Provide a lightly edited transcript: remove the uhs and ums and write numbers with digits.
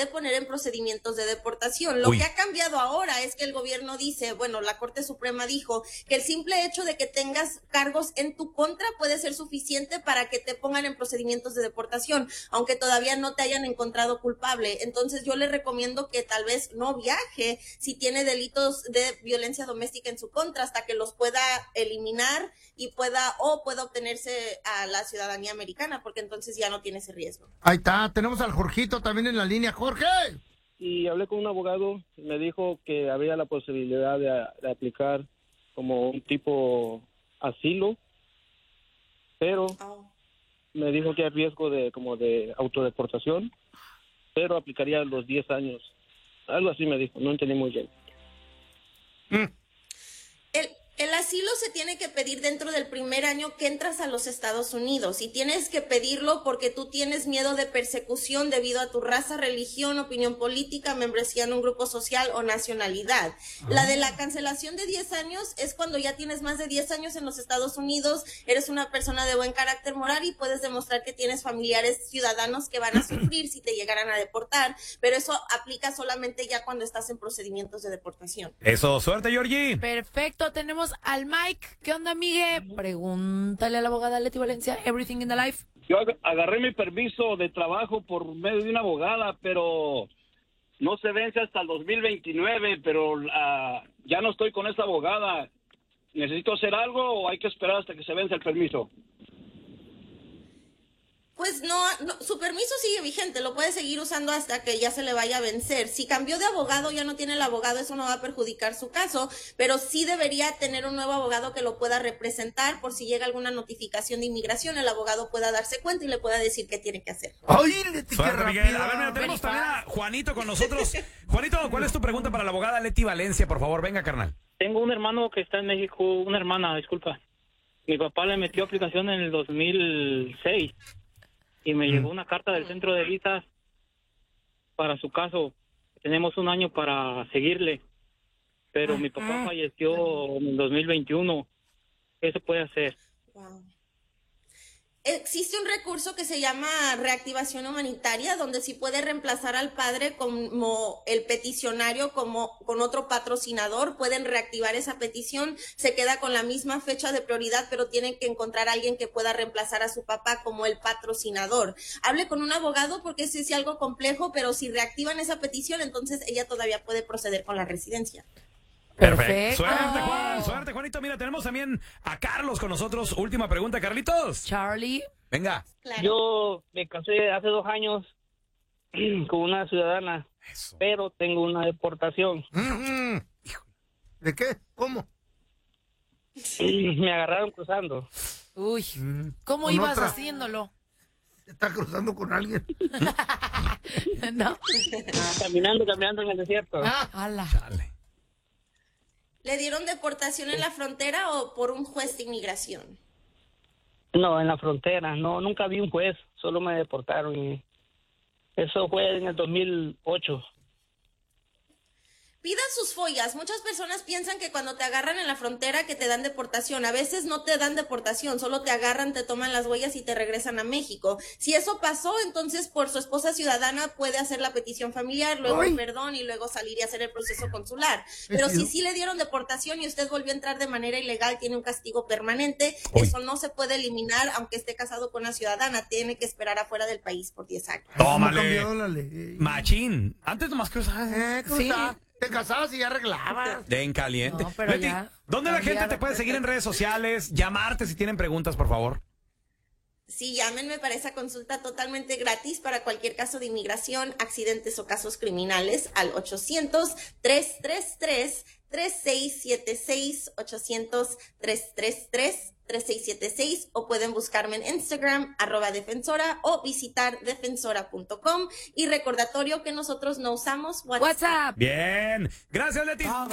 puede poner en procedimientos de deportación. Lo que ha cambiado ahora es que el gobierno dice, bueno, la Corte Suprema dijo que el simple hecho de que tengas cargos en tu contra puede ser suficiente para que te pongan en procedimientos de deportación, aunque todavía no te hayan encontrado culpable. Entonces yo le recomiendo que tal vez no viaje si tiene delitos de violencia doméstica en su contra hasta que los pueda eliminar y pueda obtenerse a la ciudadanía americana, porque entonces ya no tiene ese riesgo. Ahí está, tenemos al Jorgito también en la línea. ¡Jorge! Y hablé con un abogado, me dijo que había la posibilidad de aplicar como un tipo asilo, pero me dijo que hay riesgo de autodeportación, pero aplicaría los 10 años. Algo así me dijo, no entendí muy bien. El asilo se tiene que pedir dentro del primer año que entras a los Estados Unidos, y tienes que pedirlo porque tú tienes miedo de persecución debido a tu raza, religión, opinión política, membresía en un grupo social o nacionalidad. La de la cancelación de 10 años es cuando ya tienes más de 10 años en los Estados Unidos, eres una persona de buen carácter moral y puedes demostrar que tienes familiares ciudadanos que van a sufrir si te llegaran a deportar, pero eso aplica solamente ya cuando estás en procedimientos de deportación. Eso, suerte, Georgie. Perfecto, tenemos al Mike. ¿Qué onda, Migue? Pregúntale a la abogada Leti Valencia, Everything in the Life. Yo agarré mi permiso de trabajo por medio de una abogada, pero no se vence hasta el 2029, pero ya no estoy con esa abogada. ¿Necesito hacer algo o hay que esperar hasta que se vence el permiso? Pues no, su permiso sigue vigente, lo puede seguir usando hasta que ya se le vaya a vencer. Si cambió de abogado, ya no tiene el abogado, eso no va a perjudicar su caso, pero sí debería tener un nuevo abogado que lo pueda representar por si llega alguna notificación de inmigración, el abogado pueda darse cuenta y le pueda decir qué tiene que hacer. ¡Ay, Leti, qué Suerte, Miguel. rápida! A ver, mira, tenemos también a Juanito con nosotros. Juanito, ¿cuál es tu pregunta para la abogada Leti Valencia? Por favor, venga, carnal. Tengo un hermano que está en México, una hermana, disculpa. Mi papá le metió aplicación en el 2006. Y me llegó una carta del centro de visas para su caso. Tenemos un año para seguirle, pero mi papá falleció en el 2021. ¿Qué se puede hacer? Wow. Existe un recurso que se llama reactivación humanitaria, donde sí puede reemplazar al padre como el peticionario, como con otro patrocinador. Pueden reactivar esa petición, se queda con la misma fecha de prioridad, pero tienen que encontrar a alguien que pueda reemplazar a su papá como el patrocinador. Hable con un abogado porque eso es algo complejo, pero si reactivan esa petición, entonces ella todavía puede proceder con la residencia. Perfecto. Suerte, Juan. Suerte, Juanito. Mira, tenemos también a Carlos con nosotros. Última pregunta, Carlitos. Charlie. Venga. Claro. Yo me casé hace 2 años con una ciudadana, pero tengo una deportación. ¿De qué? ¿Cómo? Me agarraron cruzando. Uy, ¿cómo Con ibas otra. haciéndolo? ¿Está cruzando con alguien? No. Caminando en el desierto. Ala. Dale. ¿Le dieron deportación en la frontera o por un juez de inmigración? No, en la frontera. No, nunca vi un juez, solo me deportaron. Y eso fue en el 2008. Pida sus follas. Muchas personas piensan que cuando te agarran en la frontera que te dan deportación. A veces no te dan deportación, solo te agarran, te toman las huellas y te regresan a México. Si eso pasó, entonces por su esposa ciudadana puede hacer la petición familiar, luego el perdón y luego salir y hacer el proceso consular. Pero si sí le dieron deportación y usted volvió a entrar de manera ilegal, tiene un castigo permanente. Eso no se puede eliminar aunque esté casado con una ciudadana. Tiene que esperar afuera del país por 10 años. ¿Cómo Tómale. cambió la ley? Machín. Antes nomás que ¿Cómo Sí. está? Te casabas y ya arreglabas. de en caliente. No, pero Leti, ya ¿dónde la gente te cambiaron. puede seguir en redes sociales? Llamarte si tienen preguntas, por favor. Sí, llámenme para esa consulta totalmente gratis para cualquier caso de inmigración, accidentes o casos criminales al 800-333-3676, 800-333-3676, o pueden buscarme en Instagram, @defensora, o visitar defensora.com. Y recordatorio que nosotros no usamos WhatsApp. WhatsApp. Bien. Gracias, Leti.